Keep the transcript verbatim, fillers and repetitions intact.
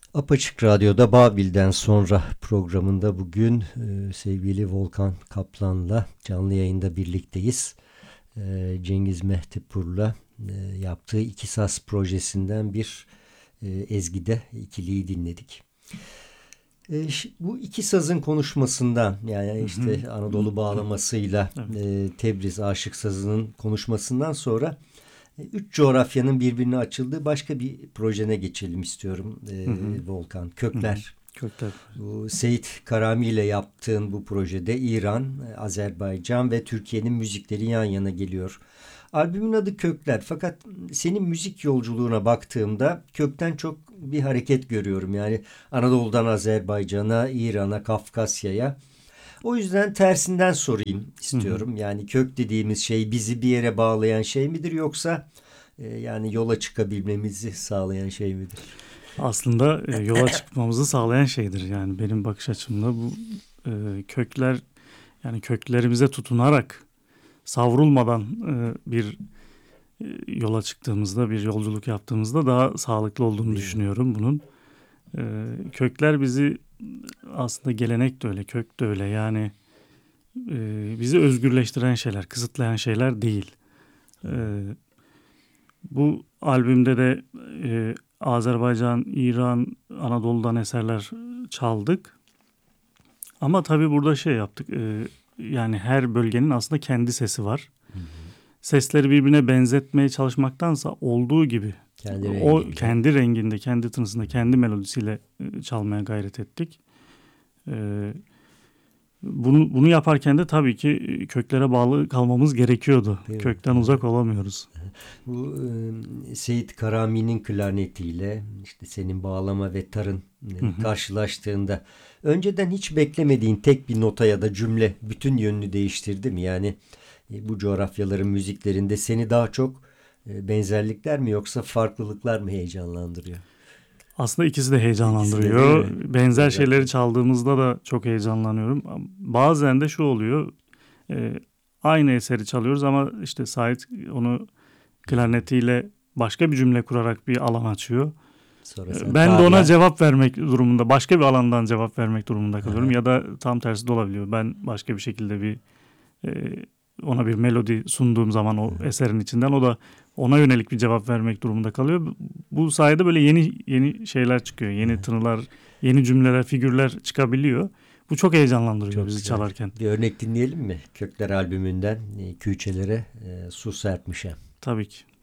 Apaçık Radyo'da Babil'den sonra programında bugün e, sevgili Volkan Kaplan'la canlı yayında birlikteyiz. E, Cengiz Mehtipur'la e, yaptığı İki Saz projesinden bir e, ezgide ikiliyi dinledik. E, bu iki sazın konuşmasından, yani Hı hı. işte Anadolu bağlamasıyla Evet. e, Tebriz Aşık Sazı'nın konuşmasından sonra e, üç coğrafyanın birbirine açıldığı başka bir projene geçelim istiyorum e, Hı hı. Volkan. Hı hı. Kökler. Kökler. Bu Seyit Karami ile yaptığın bu projede İran, Azerbaycan ve Türkiye'nin müzikleri yan yana geliyor. Albümün adı Kökler, fakat senin müzik yolculuğuna baktığımda kökten çok bir hareket görüyorum. Yani Anadolu'dan Azerbaycan'a, İran'a, Kafkasya'ya. O yüzden tersinden sorayım Hı hı. istiyorum. Yani kök dediğimiz şey bizi bir yere bağlayan şey midir, yoksa e, yani yola çıkabilmemizi sağlayan şey midir? Aslında e, yola çıkmamızı sağlayan şeydir. Yani benim bakış açımda bu e, kökler, yani köklerimize tutunarak savrulmadan e, bir e, yola çıktığımızda, bir yolculuk yaptığımızda daha sağlıklı olduğunu Değil mi? düşünüyorum bunun. E, kökler bizi, aslında gelenek de öyle, kök de öyle. Yani e, bizi özgürleştiren şeyler, kısıtlayan şeyler değil. E, Bu albümde de e, Azerbaycan, İran, Anadolu'dan eserler çaldık. Ama tabii burada şey yaptık. E, yani her bölgenin aslında kendi sesi var. Hı hı. Sesleri birbirine benzetmeye çalışmaktansa olduğu gibi Kendi o renginde. kendi renginde, kendi tınısında, kendi melodisiyle e, çalmaya gayret ettik. E, bunu bunu yaparken de tabii ki köklere bağlı kalmamız gerekiyordu. Değil mi? Kökten uzak olamıyoruz. Bu e, Seyit Karami'nin klarnetiyle işte senin bağlama ve tarın e, Hı hı. karşılaştığında önceden hiç beklemediğin tek bir nota ya da cümle bütün yönünü değiştirdi mi? Yani e, bu coğrafyaların müziklerinde seni daha çok e, benzerlikler mi yoksa farklılıklar mı heyecanlandırıyor? Aslında ikisi de İkisi de değil heyecanlandırıyor. mi? Benzer şeyleri Coğrafya. çaldığımızda da çok heyecanlanıyorum. Bazen de şu oluyor. e, Aynı eseri çalıyoruz ama işte Sait onu klarnetiyle başka bir cümle kurarak bir alan açıyor. Sonra E, sen Ben de ona tavla. cevap vermek durumunda, başka bir alandan cevap vermek durumunda kalıyorum. Aha. Ya da tam tersi de olabiliyor. Ben başka bir şekilde bir e, ona bir melodi sunduğum zaman o eserin içinden o da ona yönelik bir cevap vermek durumunda kalıyor. Bu sayede böyle yeni yeni şeyler çıkıyor. Yeni tınılar, yeni cümleler, figürler çıkabiliyor. Bu çok heyecanlandırıyor Çok bizi güzel. çalarken. Bir örnek dinleyelim mi? Kökler albümünden e, Küçelere e, Su Serpmişem. Tabii ki.